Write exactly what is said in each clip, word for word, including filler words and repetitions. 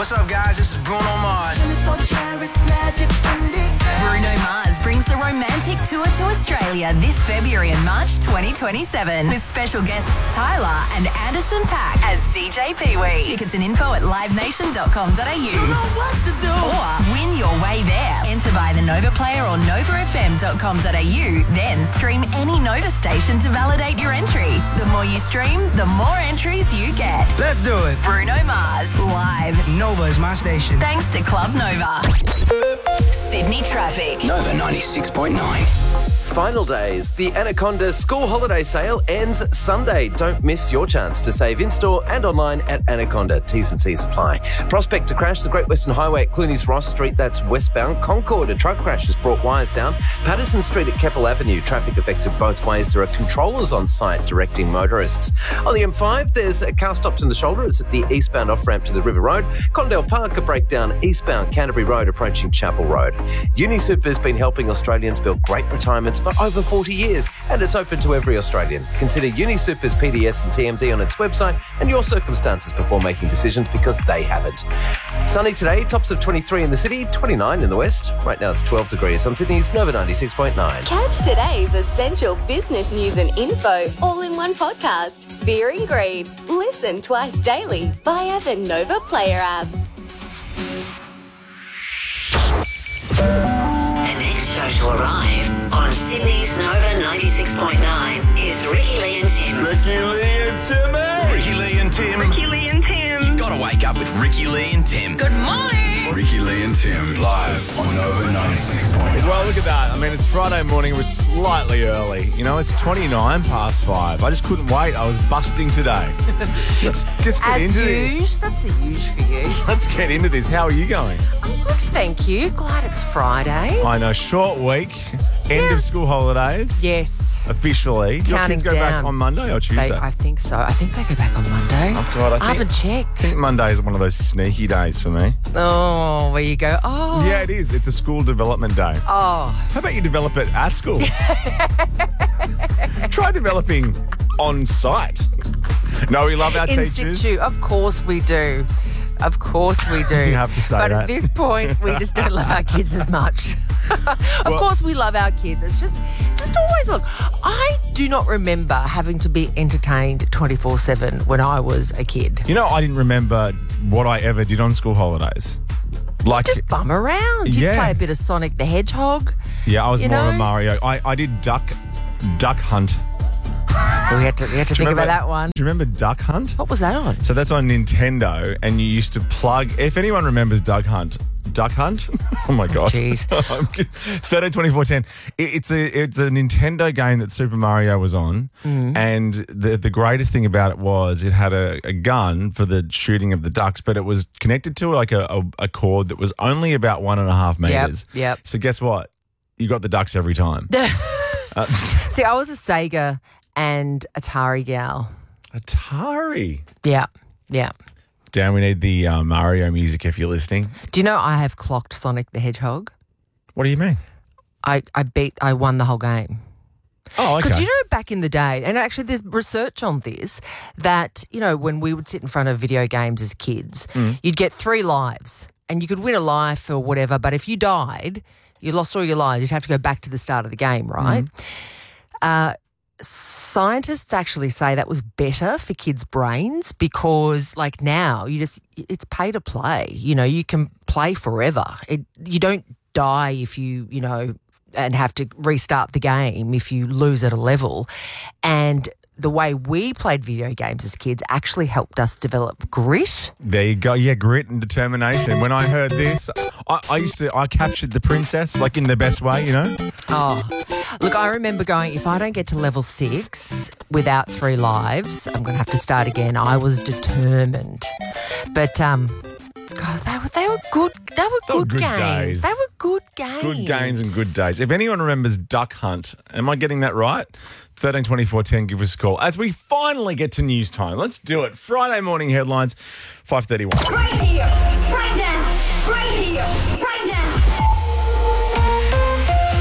What's up, guys? This is Bruno Mars. Bruno Mars brings the Romantic Tour to Australia this February and March twenty twenty-seven with special guests Tyler and Anderson .Paak as D J Pee-wee. Tickets and info at live nation dot com dot a u. You know what to do. Or win your way there. Enter by the Nova Player or nova f m dot com dot a u. Then stream any Nova station to validate your entry. The more you stream, the more entries you get. Let's do it. Bruno Mars, live. Nova is my station. Thanks to Club Nova. Sydney traffic. Nova ninety-six point nine. Final days. The Anaconda school holiday sale ends Sunday. Don't miss your chance to save in-store and online at Anaconda. T's and C's apply. Prospect to crash the Great Western Highway at Clooney's Ross Street. That's westbound. Concord, a truck crash has brought wires down. Patterson Street at Keppel Avenue. Traffic affected both ways. There are controllers on site directing motorists. On the M five, there's a car stopped in the shoulder. It's at the eastbound off-ramp to the River Road. Condell Park, a breakdown eastbound Canterbury Road approaching Chapel Road. UniSuper has been helping Australians build great retirements for over forty years, and it's open to every Australian. Consider UniSuper's P D S and T M D on its website and your circumstances before making decisions, because they haven't. Sunny today, tops of twenty-three in the city, twenty-nine in the west. Right now it's twelve degrees on Sydney's Nova ninety-six point nine. Catch today's essential business news and info all in one podcast. Fear and Greed. Listen twice daily via the Nova Player app. The next show to arrive on Sydney's Nova ninety-six point nine is Ricky Lee and Tim. Ricky Lee and Timmy. Ricky Lee and Tim. Ricky Lee and Tim. You gotta wake up with Ricky Lee and Tim. Good morning. Ricky Lee and Tim live on Nova ninety-six point nine. Well, look at that. I mean, it's Friday morning. It was slightly early. You know, it's twenty-nine past five. I just couldn't wait. I was busting today. Let's, let's get As into usual, this. that's the usual for you. Let's get into this. How are you going? I'm good, thank you. Glad it's Friday. I know, short week, end Yeah. of school holidays. Yes. Officially. Do your Counting kids go back down. on Monday or Tuesday? They, I think so. I think they go back on Monday. Oh, God, I think- haven't I checked. think Monday is one of those sneaky days for me. Oh, where you go. Oh. Yeah, it is. It's a school development day. Oh. How about you develop it at school? Try developing on site. No, we love our In teachers. situ. Of course we do. Of course we do. You have to say but that. at this point, we just don't love our kids as much. of Well- course we love our kids. It's just, just always look. I do not remember having to be entertained twenty-four seven when I was a kid. You know, I didn't remember what I ever did on school holidays. Like, Just bum around. You Yeah. play a bit of Sonic the Hedgehog. yeah, I was you more know? of a Mario. I, I did duck, duck hunt. We had to, we had to Do you think remember- about that one. Do you remember Duck Hunt? What was that on? So that's on Nintendo, and you used to plug. If anyone remembers Duck Hunt, Duck Hunt. Oh my god! Jeez. thirteen twenty-four ten. It, it's a it's a Nintendo game that Super Mario was on, Mm. and the the greatest thing about it was it had a, a gun for the shooting of the ducks, but it was connected to like a, a, a cord that was only about one and a half meters. yep. So guess what? You got the ducks every time. uh, See, I was a Sega and Atari gal. Atari. Yeah, yeah. Dan, we need the uh, Mario music if you're listening. Do you know I have clocked Sonic the Hedgehog? What do you mean? I, I beat, I won the whole game. Oh, okay. Because you know, back in the day, and actually there's research on this, that, you know, when we would sit in front of video games as kids, Mm. you'd get three lives and you could win a life or whatever, but if you died, you lost all your lives, you'd have to go back to the start of the game, right? Mm. Uh, scientists actually say that was better for kids' brains because, like, now you just, it's pay to play. You know, you can play forever. It, you don't die if you, you know, and have to restart the game if you lose at a level. And the way we played video games as kids actually helped us develop grit. There you go. Yeah, grit and determination. When I heard this, I, I used to, I captured the princess, like in the best way, you know? Oh, look, I remember going, if I don't get to level six without three lives, I'm going to have to start again. I was determined. But, um, God, they were, they were good, they were They were good, good games. days. They were good games. Good games and good days. If anyone remembers Duck Hunt, am I getting that right? thirteen twenty-four ten, give us a call. As we finally get to news time, let's do it. Friday morning headlines, five thirty-one. Right here, right now, right here, right now. Hey,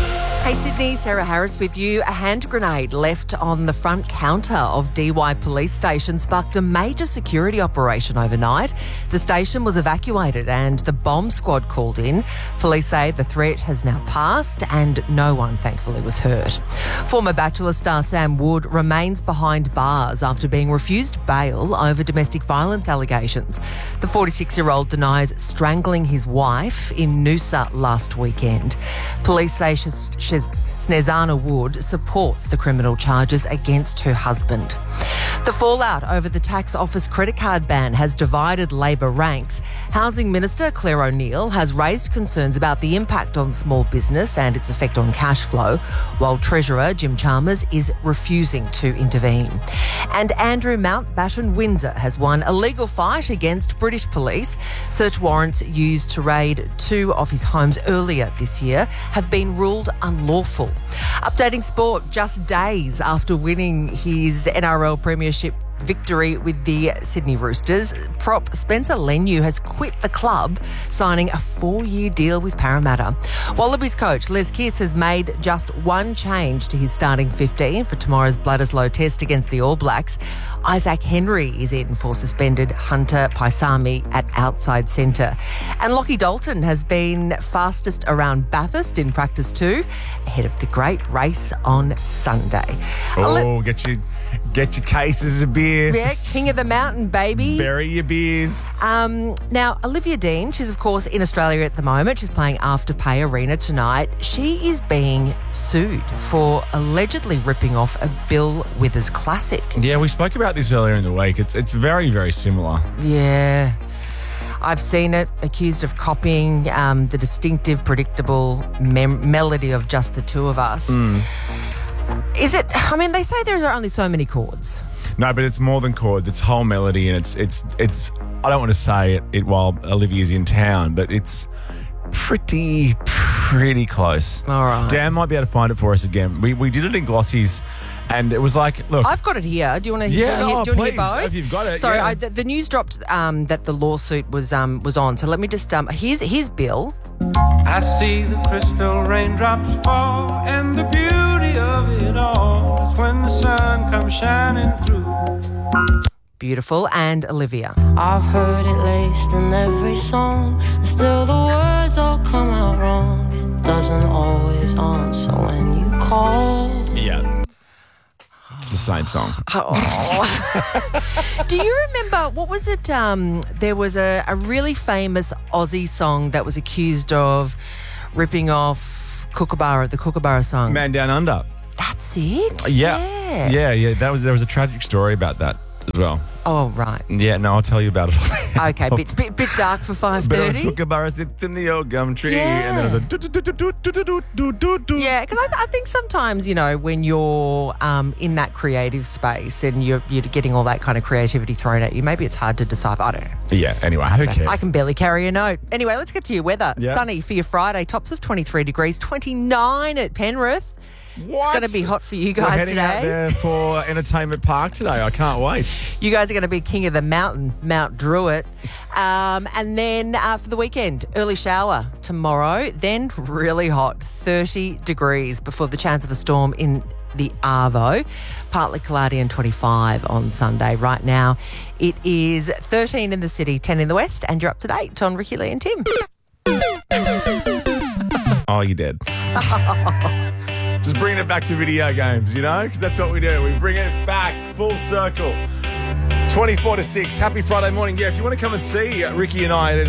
Hey Sydney, Sarah Harris with you. A hand grenade left on the front counter of D Y Police Station sparked a major security operation overnight. The station was evacuated and the bomb squad called in. Police say the threat has now passed and no one, thankfully, was hurt. Former Bachelor star Sam Wood remains behind bars after being refused bail over domestic violence allegations. The forty-six-year-old denies strangling his wife in Noosa last weekend. Police say she's Snezana Wood supports the criminal charges against her husband. The fallout over the tax office credit card ban has divided Labor ranks. Housing Minister Claire O'Neil has raised concerns about the impact on small business and its effect on cash flow, while Treasurer Jim Chalmers is refusing to intervene. And Andrew Mountbatten Windsor has won a legal fight against British police. Search warrants used to raid two of his homes earlier this year have been ruled unlawful. Updating sport just days after winning his N R L Premiership victory with the Sydney Roosters, prop Spencer Leniu has quit the club, signing a four-year deal with Parramatta. Wallabies coach Les Kiss has made just one change to his starting fifteen for tomorrow's Bledisloe test against the All Blacks. Isaac Henry is in for suspended Hunter Paisami at outside centre. And Lockie Dalton has been fastest around Bathurst in practice two, ahead of the great race on Sunday. Oh, get your, get your cases of beer. Yeah, King of the Mountain, baby. Bury your beers. Um, now, Olivia Dean, she's of course in Australia at the moment. She's playing Afterpay Arena tonight. She is being sued for allegedly ripping off a Bill Withers classic. Yeah, we spoke about this earlier in the week. It's it's very, very similar. Yeah. I've seen it, accused of copying um, the distinctive, predictable mem- melody of Just the Two of Us. Mm. Is it, I mean, they say there are only so many chords. No, but it's more than chords. It's whole melody, and it's it's it's. I don't want to say it, it while Olivia's in town, but it's pretty pretty close. All right. Dan might be able to find it for us again. We we did it in Glossies, and it was like, look, I've got it here. Do you want to? Yeah, do you, oh, do you want to please, hear both? if you've got it, Sorry, yeah. I, the, the news dropped um, that the lawsuit was um, was on. So let me just um, here's here's Bill. I see the crystal raindrops fall, and the beauty of it all is when the sun comes shining through. Beautiful. And Olivia. I've heard it laced in every song, and still the words all come out wrong. It doesn't always answer when you call. yeah, it's the same song. Oh. Do you remember, what was it? Um, there was a, a really famous Aussie song that was accused of ripping off Kookaburra, the Kookaburra song. Man Down Under. That's it? Yeah, Yeah. yeah, yeah. That was there was a tragic story about that as well. Oh, right. Yeah, no, I'll tell you about it. Okay, bit, bit, bit dark for five But it was thirty. Kookaburra sits in the old gum tree, Yeah. and then it was a do do do do do do do do do do. Yeah, because I, th- I think sometimes, you know, when you're um, in that creative space and you're, you're getting all that kind of creativity thrown at you, maybe it's hard to decipher. I don't know. Yeah, anyway, who cares? I can barely carry a note. Anyway, let's get to your weather. Yeah. Sunny for your Friday, tops of twenty-three degrees, twenty-nine at Penrith. What? It's going to be hot for you We're guys heading today. out there for Entertainment Park today. I can't wait. You guys are going to be king of the mountain, Mount Druitt. Um, and then uh, for the weekend, early shower tomorrow, then really hot, thirty degrees before the chance of a storm in the Arvo. Partly cloudy and twenty-five on Sunday. Right now, it is thirteen in the city, ten in the west, and you're up to date on Ricky Lee and Tim. Oh, you're dead. Just bringing it back to video games, you know, because that's what we do. We bring it back full circle. twenty-four to six. Happy Friday morning. Yeah, if you want to come and see Ricky and I at